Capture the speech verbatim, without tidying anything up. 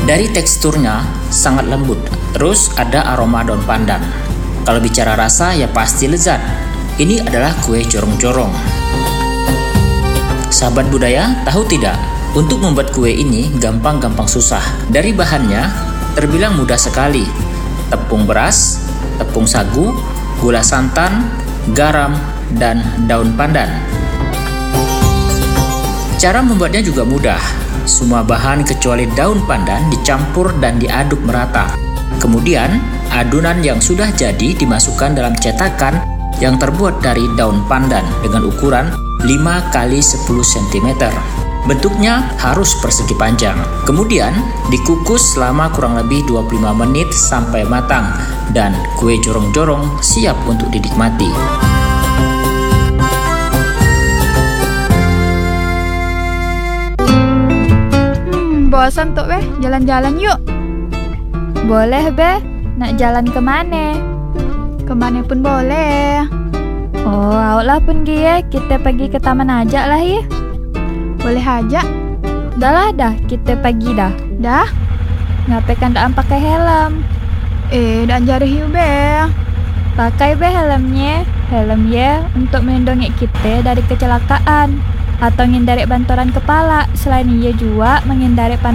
Dari teksturnya sangat lembut, terus ada aroma daun pandan. Kalau bicara rasa ya pasti lezat. Ini adalah kue jorong-jorong. Sahabat budaya, tahu tidak? Untuk membuat kue ini gampang-gampang susah. Dari bahannya terbilang mudah sekali. Tepung beras, tepung sagu, gula santan, garam, dan daun pandan. Cara membuatnya juga mudah. Semua bahan kecuali daun pandan dicampur dan diaduk merata. Kemudian, adonan yang sudah jadi dimasukkan dalam cetakan yang terbuat dari daun pandan dengan ukuran lima kali sepuluh sentimeter. Bentuknya harus persegi panjang. Kemudian, dikukus selama kurang lebih dua puluh lima menit sampai matang dan kue jorong-jorong siap untuk dinikmati. Bosan tuh beh, jalan-jalan yuk. Boleh beh, nak jalan kemana? Kemana pun boleh. Oh, awaklah pun ya, kita pergi ke taman aja lah ya. Boleh aja. Dah lah dah, kita pergi dah. Dah? Ngapain kan dah pakai helm? Eh, dah jari hiu beh. Pakai beh helmnya. Helm ya untuk melindungi kita dari kecelakaan atau menghindari benturan kepala. Selain ia juga menghindari